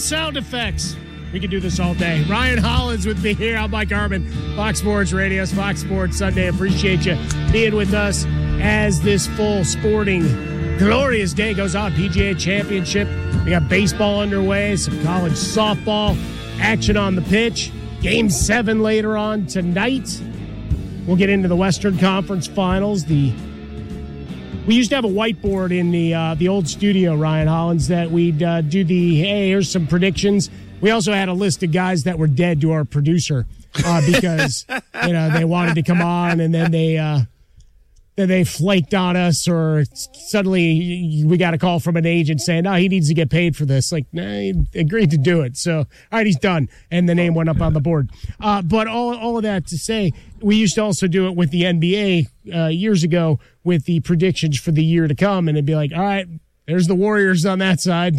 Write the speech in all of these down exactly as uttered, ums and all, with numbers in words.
sound effects. We can do this all day. Ryan Hollins with me here. I'm Mike Harmon, Fox Sports Radio, Fox Sports Sunday. Appreciate you being with us as this full sporting glorious day goes on. P G A Championship. We got baseball underway, some college softball action on the pitch. Game seven later on tonight. We'll get into the Western Conference Finals. The We used to have a whiteboard in the uh, the old studio, Ryan Hollins, that we'd uh, do the, hey, here's some predictions. We also had a list of guys that were dead to our producer uh, because, you know, they wanted to come on and then they uh, then they flaked on us, or suddenly we got a call from an agent saying, no, he needs to get paid for this. Like, nah, he agreed to do it. So, all right, he's done. And the name went up on the board. Uh, but all, all of that to say, we used to also do it with the N B A uh, years ago with the predictions for the year to come. And it'd be like, all right, there's the Warriors on that side.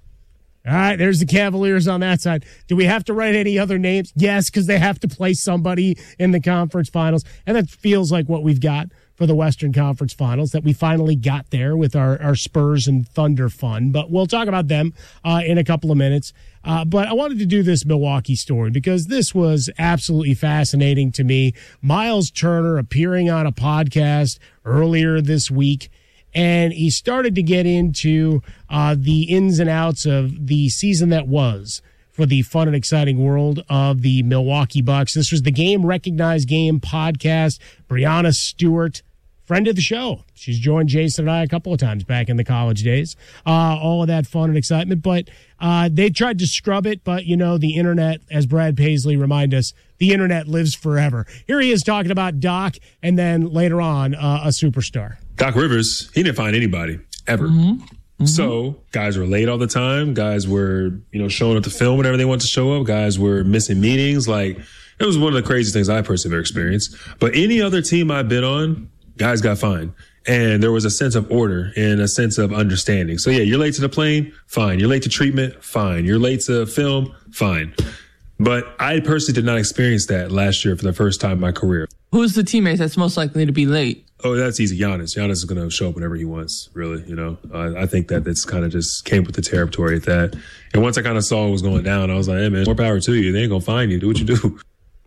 All right, there's the Cavaliers on that side. Do we have to write any other names? Yes, because they have to play somebody in the conference finals. And that feels like what we've got for the Western Conference Finals, that we finally got there with our, our Spurs and Thunder fun. But we'll talk about them uh, in a couple of minutes. Uh, but I wanted to do this Milwaukee story because this was absolutely fascinating to me. Miles Turner appearing on a podcast earlier this week, and he started to get into uh, the ins and outs of the season that was for the fun and exciting world of the Milwaukee Bucks. This was the Game Recognized Game podcast. Brianna Stewart, friend of the show. She's joined Jason and I a couple of times back in the college days. Uh, all of that fun and excitement. But uh, they tried to scrub it, but, you know, the internet, as Brad Paisley reminded us, the internet lives forever. Here he is talking about Doc, and then later on, uh, a superstar. Doc Rivers, he didn't find anybody, ever. Mm-hmm. Mm-hmm. So guys were late all the time. Guys were, you know, showing up to film whenever they wanted to show up. Guys were missing meetings. Like, it was one of the craziest things I personally ever experienced. But any other team I've been on, guys got fined. And there was a sense of order and a sense of understanding. So, yeah, you're late to the plane, fine. You're late to treatment, fine. You're late to film, fine. But I personally did not experience that last year for the first time in my career. Who's the teammate that's most likely to be late? Oh, that's easy. Giannis. Giannis is going to show up whenever he wants, really. You know, uh, I think that it's kind of just came with the territory at that. And once I kind of saw what was going down, I was like, hey, man, more power to you. They ain't going to find you. Do what you do.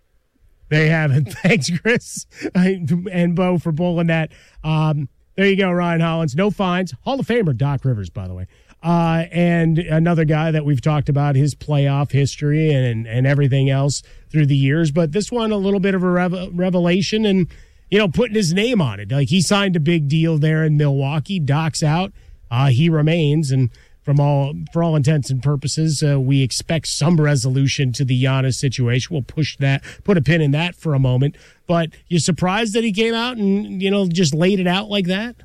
They haven't. Thanks, Chris and Bo, for pulling that. Um, there you go, Ryan Hollins. No fines. Hall of Famer Doc Rivers, by the way. Uh, and another guy that we've talked about his playoff history and, and everything else through the years. But this one, a little bit of a rev- revelation and, you know, putting his name on it. Like, he signed a big deal there in Milwaukee. Doc's out. Uh, he remains. And from all, for all intents and purposes, uh, we expect some resolution to the Giannis situation. We'll push that, put a pin in that for a moment. But you're surprised that he came out and, you know, just laid it out like that?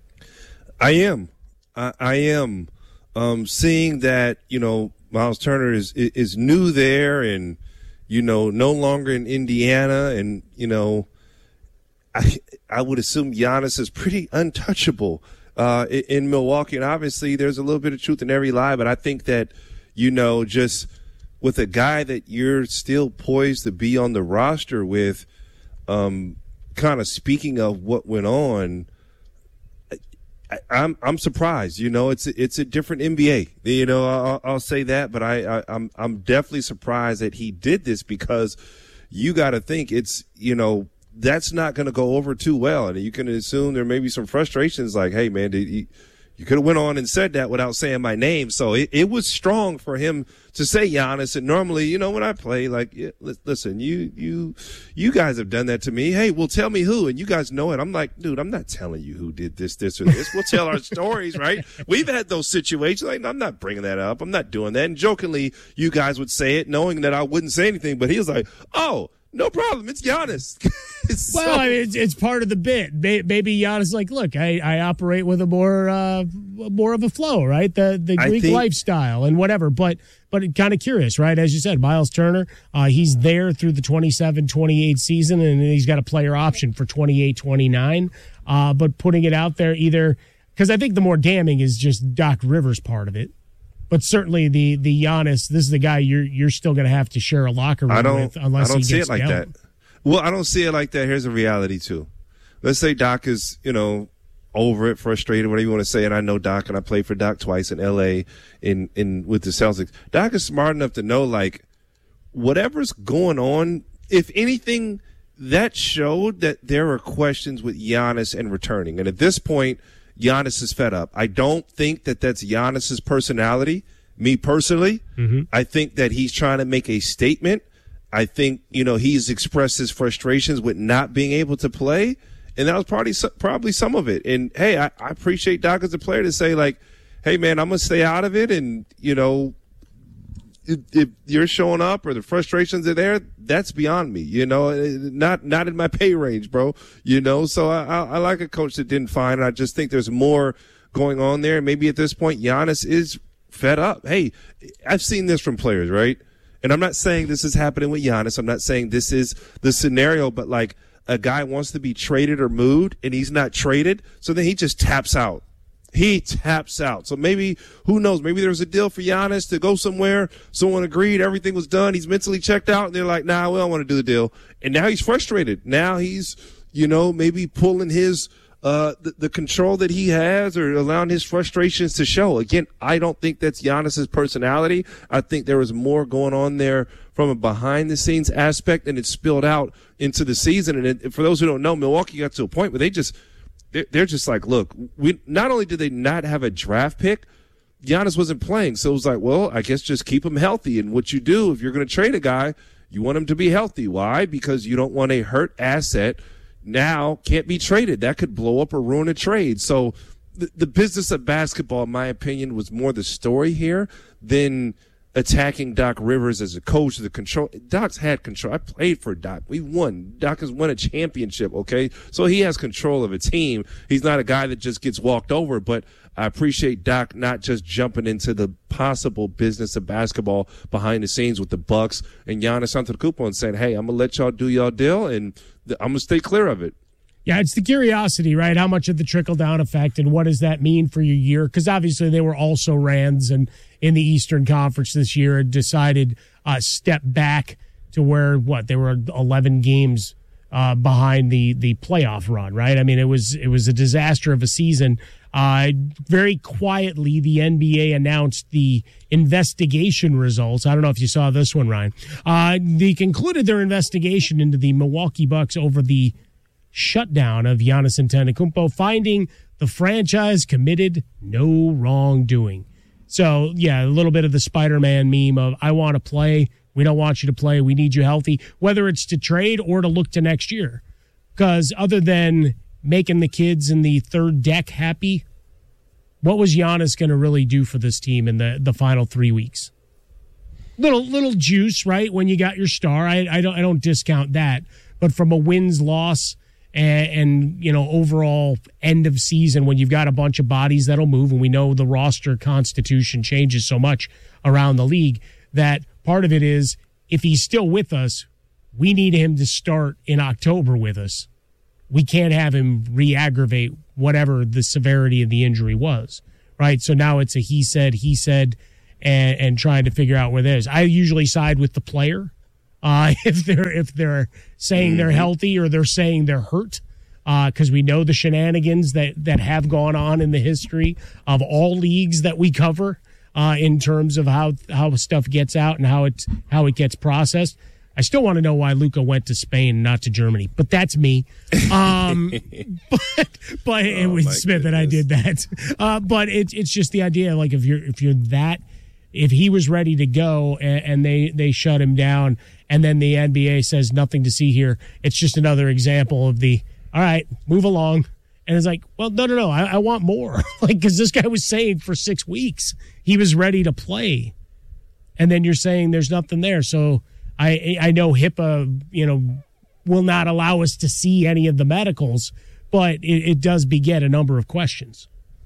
I am. I, I am. Um, seeing that, you know, Miles Turner is, is new there and, you know, no longer in Indiana. And, you know, I, I would assume Giannis is pretty untouchable, uh, in, in Milwaukee. And obviously there's a little bit of truth in every lie, but I think that, you know, just with a guy that you're still poised to be on the roster with, um, kind of speaking of what went on, I, I'm I'm surprised. You know, it's it's a different N B A. You know, I'll, I'll say that, but I, I I'm I'm definitely surprised that he did this, because you got to think it's, you know, that's not going to go over too well, and you can assume there may be some frustrations. Like, hey man, did you, you could have went on and said that without saying my name. So it, it was strong for him to say Giannis. And normally, you know, when I play, like, yeah, listen, you, you, you guys have done that to me. Hey, well, tell me who, and you guys know it. I'm like, dude, I'm not telling you who did this, this, or this. We'll tell our stories, right? We've had those situations. Like, I'm not bringing that up. I'm not doing that. And jokingly, you guys would say it, knowing that I wouldn't say anything. But he was like, oh, no problem. It's Giannis. so, well, I mean, it's, it's part of the bit. Maybe Giannis is like, look, I, I operate with a more uh, more of a flow, right? The the Greek think, lifestyle and whatever. But but kind of curious, right? As you said, Miles Turner, uh, he's there through the twenty-seven twenty-eight season, and he's got a player option for twenty-eight twenty-nine. Uh, but putting it out there either – because I think the more damning is just Doc Rivers part of it. But certainly the the Giannis, this is the guy you're you're still going to have to share a locker room I don't, with unless I don't he see gets it like down. that. Well, I don't see it like that. Here's a reality too. Let's say Doc is, you know, over it, frustrated, whatever you want to say. And I know Doc, and I played for Doc twice in L A in, in with the Celtics. Doc is smart enough to know, like, whatever's going on, if anything, that showed that there are questions with Giannis and returning. And at this point, Giannis is fed up. I don't think that that's Giannis's personality. Me personally, mm-hmm. I think that he's trying to make a statement. I think, you know, he's expressed his frustrations with not being able to play. And that was probably probably some of it. And, hey, I, I appreciate Doc as a player to say, like, hey, man, I'm going to stay out of it. And, you know, if, if you're showing up or the frustrations are there, that's beyond me, you know, not not in my pay range, bro, you know. So I, I, I like a coach that didn't find it. I just think there's more going on there. Maybe at this point, Giannis is fed up. Hey, I've seen this from players, right? And I'm not saying this is happening with Giannis. I'm not saying this is the scenario, but, like, a guy wants to be traded or moved, and he's not traded, so then he just taps out. He taps out. So maybe, who knows, maybe there was a deal for Giannis to go somewhere. Someone agreed. Everything was done. He's mentally checked out, and they're like, nah, we don't want to do the deal. And now he's frustrated. Now he's, you know, maybe pulling his uh the, the control that he has or allowing his frustrations to show. Again, I don't think that's Giannis's personality. I think there was more going on there from a behind-the-scenes aspect, and it spilled out into the season. And it, for those who don't know, Milwaukee got to a point where they just they're, they're just like, look, we not only did they not have a draft pick, Giannis wasn't playing. So it was like, well, I guess just keep him healthy. And what you do if you're going to trade a guy, you want him to be healthy. Why? Because you don't want a hurt asset now can't be traded. That could blow up or ruin a trade. So the, the business of basketball, in my opinion, was more the story here than attacking Doc Rivers as a coach. The control. Doc's had control. I played for Doc. We won. Doc has won a championship, okay? So he has control of a team. He's not a guy that just gets walked over, but I appreciate Doc not just jumping into the possible business of basketball behind the scenes with the Bucks and Giannis Antetokounmpo and saying, hey, I'm going to let y'all do y'all deal, and I'm going to stay clear of it. Yeah, it's the curiosity, right? How much of the trickle-down effect, and what does that mean for your year? Because obviously they were also Rands and in the Eastern Conference this year and decided uh, step back to where, what, they were eleven games uh, behind the the playoff run, right? I mean, it was it was a disaster of a season. Uh, very quietly, the N B A announced the investigation results. I don't know if you saw this one, Ryan. Uh, they concluded their investigation into the Milwaukee Bucks over the shutdown of Giannis Antetokounmpo, finding the franchise committed no wrongdoing. So, yeah, a little bit of the Spider-Man meme of, I want to play, we don't want you to play, we need you healthy, whether it's to trade or to look to next year. Because other than making the kids in the third deck happy, what was Giannis going to really do for this team in the, the final three weeks? Little little juice, right, when you got your star. I, I don't I don't discount that. But from a wins-loss and, and, you know, overall end of season when you've got a bunch of bodies that'll move, and we know the roster constitution changes so much around the league, that part of it is if he's still with us, we need him to start in October with us. We can't have him re-aggravate whatever the severity of the injury was, right? So now it's a he said, he said, and, and trying to figure out where it is. I usually side with the player uh, if they're if they're saying mm-hmm. they're healthy or they're saying they're hurt, because uh, we know the shenanigans that, that have gone on in the history of all leagues that we cover uh, in terms of how how stuff gets out and how it how it gets processed. I still want to know why Luka went to Spain, not to Germany, but that's me. Um, but but oh, it was Smith goodness. that I did that. Uh, but it's it's just the idea, like if you're if you're that, if he was ready to go and, and they they shut him down, and then the N B A says nothing to see here, it's just another example of the all right, move along. And it's like, well, no, no, no, I, I want more. Like, because this guy was saying for six weeks he was ready to play, and then you're saying there's nothing there, so. I I know HIPAA, you know, will not allow us to see any of the medicals, but it, it does beget a number of questions.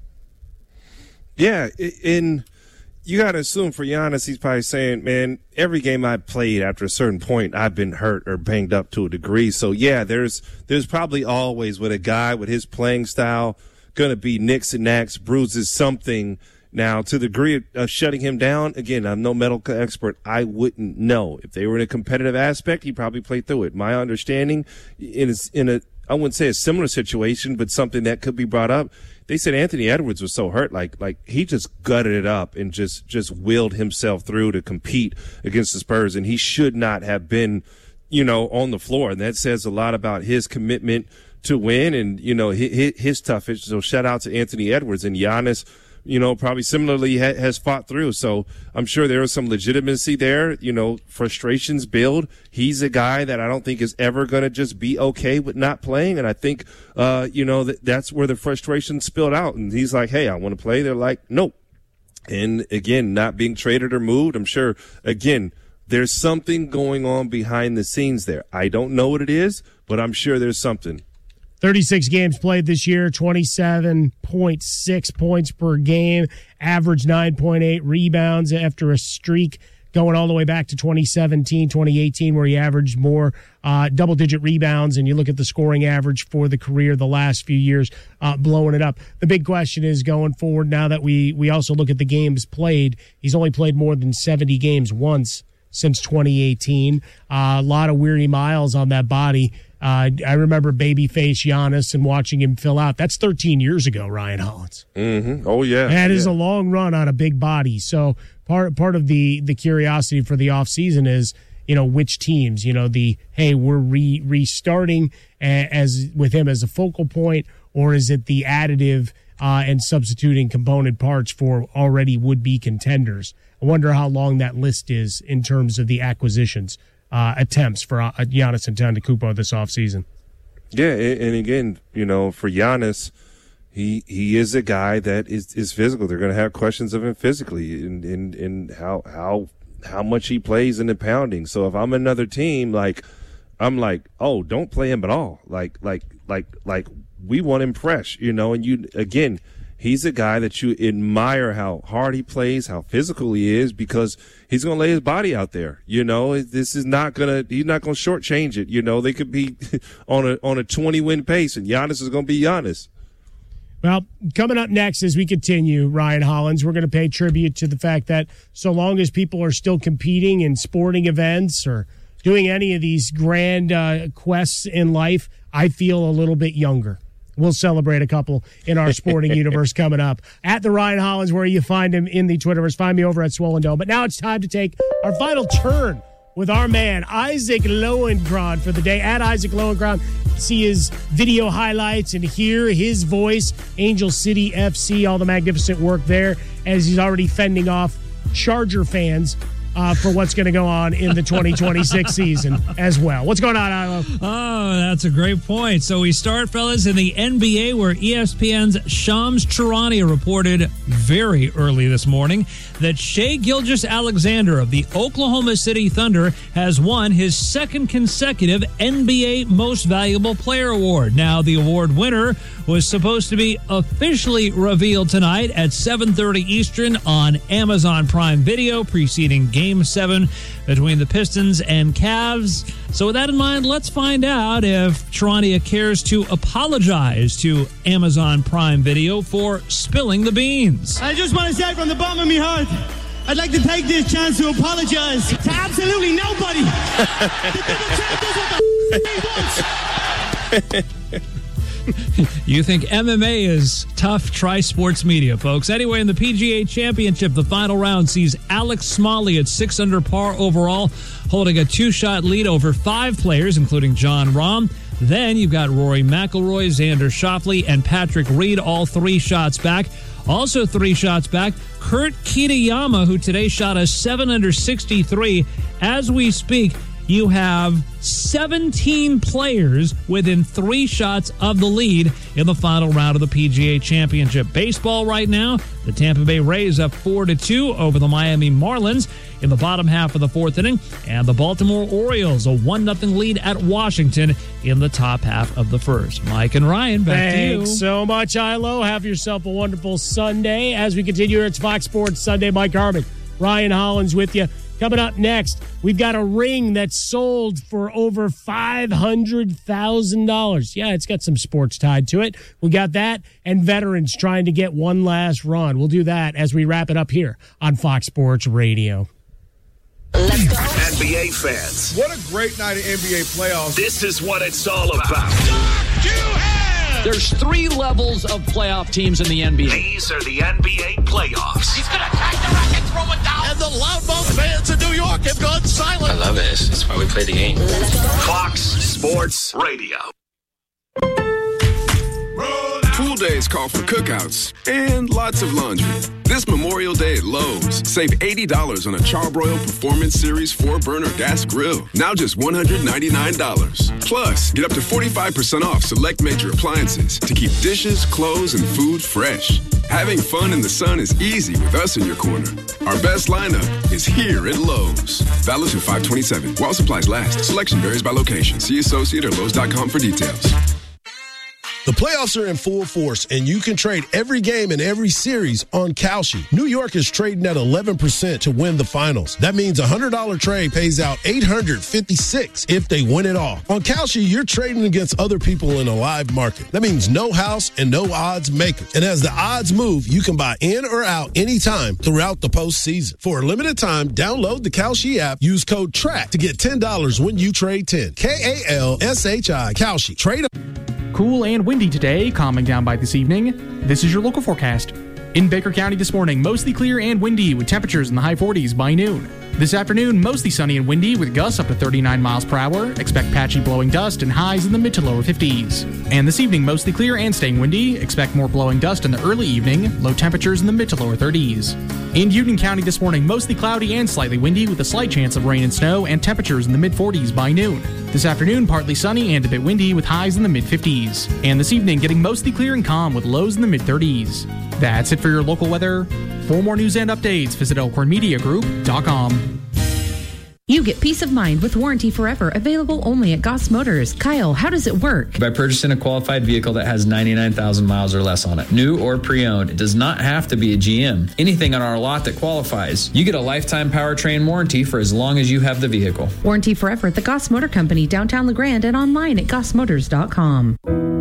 Yeah, and you got to assume for Giannis, he's probably saying, man, every game I played after a certain point, I've been hurt or banged up to a degree. So, yeah, there's there's probably always with a guy with his playing style going to be nicks and knacks, bruises, something. Now, to the degree of shutting him down, again, I'm no medical expert. I wouldn't know. If they were in a competitive aspect, he'd probably play through it. My understanding is in a I wouldn't say a similar situation, but something that could be brought up. They said Anthony Edwards was so hurt, like like he just gutted it up and just just willed himself through to compete against the Spurs, and he should not have been, you know, on the floor. And that says a lot about his commitment to win and, you know, his, his toughness. So shout out to Anthony Edwards. And Giannis, you know, probably similarly ha- has fought through. So I'm sure there is some legitimacy there. You know, frustrations build. He's a guy that I don't think is ever going to just be okay with not playing. And I think, uh, you know, that that's where the frustration spilled out. And he's like, hey, I want to play. They're like, nope. And again, not being traded or moved. I'm sure, again, there's something going on behind the scenes there. I don't know what it is, but I'm sure there's something. thirty-six games played this year, twenty-seven point six points per game, average nine point eight rebounds after a streak going all the way back to twenty seventeen, twenty eighteen, where he averaged more uh, double-digit rebounds, and you look at the scoring average for the career the last few years, uh, blowing it up. The big question is going forward, now that we, we also look at the games played, he's only played more than seventy games once since twenty eighteen. Uh, a lot of weary miles on that body. Uh, I remember babyface Giannis and watching him fill out. That's thirteen years ago, Ryan Hollins. Mm-hmm. Oh, yeah. That yeah. is a long run on a big body. So part part of the, the curiosity for the offseason is, you know, which teams, you know, the, hey, we're re- restarting as with him as a focal point, or is it the additive uh, and substituting component parts for already would-be contenders? I wonder how long that list is in terms of the acquisitions uh, attempts for uh, Giannis Antetokounmpo this offseason. Yeah, and again, you know, for Giannis, he he is a guy that is, is physical. They're going to have questions of him physically and, and, and how how how much he plays in the pounding. So if I'm another team, like I'm like, oh, don't play him at all. Like like like like we want him fresh, you know. And you again. He's a guy that you admire how hard he plays, how physical he is, because he's going to lay his body out there. You know, this is not going to, he's not going to shortchange it. You know, they could be on a, on a twenty win pace, and Giannis is going to be Giannis. Well, coming up next as we continue, Ryan Hollins, we're going to pay tribute to the fact that so long as people are still competing in sporting events or doing any of these grand uh, quests in life, I feel a little bit younger. We'll celebrate a couple in our sporting universe coming up. At the Ryan Hollins, where you find him in the Twitterverse. Find me over at Swollen Dome. But now it's time to take our final turn with our man, Isaac Lowenkron, for the day. At Isaac Lowenkron, see his video highlights and hear his voice. Angel City F C, all the magnificent work there, as he's already fending off Charger fans Uh, for what's going to go on in the twenty twenty-six season as well. What's going on, Ilo? Oh, that's a great point. So we start, fellas, in the N B A, where E S P N's Shams Charania reported very early this morning that Shai Gilgeous-Alexander of the Oklahoma City Thunder has won his second consecutive N B A Most Valuable Player Award. Now, the award winner was supposed to be officially revealed tonight at seven thirty Eastern on Amazon Prime Video, preceding Game Game seven between the Pistons and Cavs. So with that in mind, let's find out if Charania cares to apologize to Amazon Prime Video for spilling the beans. I just want to say from the bottom of my heart, I'd like to take this chance to apologize to absolutely nobody. The double champ does what the he wants. You think M M A is tough? Try sports media, folks. Anyway, in the P G A Championship, the final round sees Alex Smalley at six under par overall, holding a two-shot lead over five players, including Jon Rahm. Then you've got Rory McIlroy, Xander Schauffele, and Patrick Reed, all three shots back. Also three shots back, Kurt Kitayama, who today shot a seven under sixty-three. As we speak, you have seventeen players within three shots of the lead in the final round of the P G A Championship. Baseball right now, the Tampa Bay Rays up four to two over the Miami Marlins in the bottom half of the fourth inning, and the Baltimore Orioles a one nothing lead at Washington in the top half of the first. Mike and Ryan, back Thanks to you. Thanks so much, Ilo. Have yourself a wonderful Sunday. As we continue here, it's Fox Sports Sunday. Mike Harmon, Ryan Hollins with you. Coming up next, we've got a ring that's sold for over five hundred thousand dollars. Yeah, it's got some sports tied to it. We got that and veterans trying to get one last run. We'll do that as we wrap it up here on Fox Sports Radio. Let's go. N B A fans. What a great night of N B A playoffs. This is what it's all about. There's three levels of playoff teams in the N B A. These are the N B A playoffs. He's going to attack the racket, throw it down. And the Loudmouth fans in New York have gone silent. I love it. That's why we play the game. Fox Sports Radio. Pool days call for cookouts and lots of laundry. This Memorial Day at Lowe's, save eighty dollars on a Charbroil Performance Series four burner gas grill. Now just one hundred ninety-nine dollars. Plus, get up to forty-five percent off select major appliances to keep dishes, clothes, and food fresh. Having fun in the sun is easy with us in your corner. Our best lineup is here at Lowe's. Valid through five twenty-seven. While supplies last. Selection varies by location. See associate or Lowe's dot com for details. The playoffs are in full force, and you can trade every game in every series on Kalshi. New York is trading at eleven percent to win the finals. That means a one hundred dollars trade pays out eight hundred fifty-six dollars if they win it all. On Kalshi, you're trading against other people in a live market. That means no house and no odds makers. And as the odds move, you can buy in or out anytime throughout the postseason. For a limited time, download the Kalshi app. Use code TRACK to get ten dollars when you trade ten. K A L S H I, Kalshi. Trade Cool and windy today, calming down by this evening. This is your local forecast. In Baker County this morning, mostly clear and windy with temperatures in the high forties by noon. This afternoon, mostly sunny and windy with gusts up to thirty-nine miles per hour. Expect patchy blowing dust and highs in the mid to lower fifties. And this evening, mostly clear and staying windy. Expect more blowing dust in the early evening. Low temperatures in the mid to lower thirties. In Union County this morning, mostly cloudy and slightly windy with a slight chance of rain and snow and temperatures in the mid forties by noon. This afternoon, partly sunny and a bit windy with highs in the mid fifties. And this evening, getting mostly clear and calm with lows in the mid thirties. That's it for your local weather. For more news and updates, visit elkhorn media group dot com. You get peace of mind with Warranty Forever, available only at Goss Motors. Kyle, how does it work? By purchasing a qualified vehicle that has ninety-nine thousand miles or less on it, new or pre-owned. It does not have to be a G M. Anything on our lot that qualifies. You get a lifetime powertrain warranty for as long as you have the vehicle. Warranty Forever at the Goss Motor Company, downtown La Grande, and online at goss motors dot com.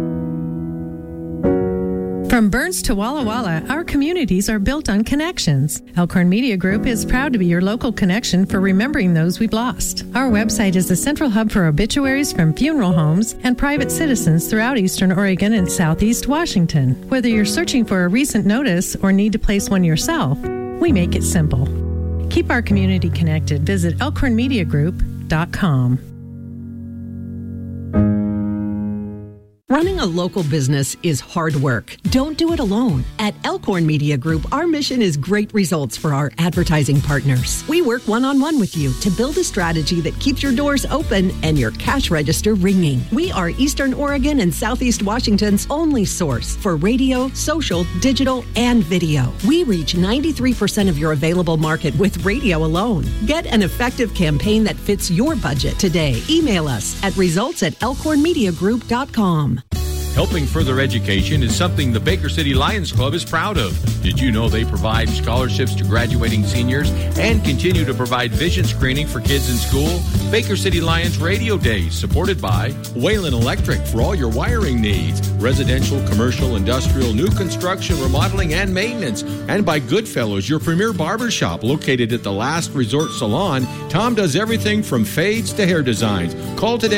From Burns to Walla Walla, our communities are built on connections. Elkhorn Media Group is proud to be your local connection for remembering those we've lost. Our website is the central hub for obituaries from funeral homes and private citizens throughout Eastern Oregon and Southeast Washington. Whether you're searching for a recent notice or need to place one yourself, we make it simple. Keep our community connected. Visit elkhorn media group dot com. Running a local business is hard work. Don't do it alone. At Elkhorn Media Group, our mission is great results for our advertising partners. We work one-on-one with you to build a strategy that keeps your doors open and your cash register ringing. We are Eastern Oregon and Southeast Washington's only source for radio, social, digital, and video. We reach ninety-three percent of your available market with radio alone. Get an effective campaign that fits your budget today. Email us at results at elkhorn media group dot com. Helping further education is something the Baker City Lions Club is proud of. Did you know they provide scholarships to graduating seniors and continue to provide vision screening for kids in school? Baker City Lions Radio Days, supported by Whalen Electric for all your wiring needs, residential, commercial, industrial, new construction, remodeling, and maintenance, and by Goodfellows, your premier barbershop located at the Last Resort Salon. Tom does everything from fades to hair designs. Call today